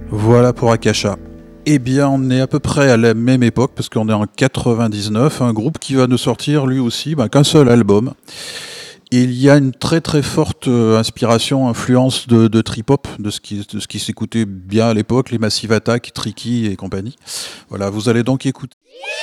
Voilà pour Akasha. Eh bien, on est à peu près à la même époque, parce qu'on est en 99, un groupe qui va nous sortir lui aussi qu'un seul album. Et il y a une très très forte inspiration, influence de trip-hop, de ce qui s'écoutait bien à l'époque, les Massive Attack, Tricky et compagnie. Voilà, vous allez donc écouter